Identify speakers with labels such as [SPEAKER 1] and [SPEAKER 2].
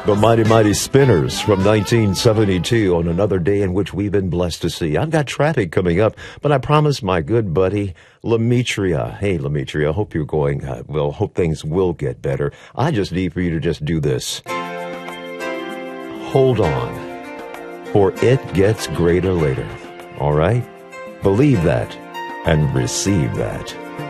[SPEAKER 1] The Mighty Mighty Spinners from 1972 on another day in which we've been blessed to see. I've got traffic coming up, but I promised my good buddy, Lemetria. Hey, Lemetria, hope you're going well. Hope things will get better. I just need for you to just do this. Hold on, for it gets greater later. All right? Believe that and receive that.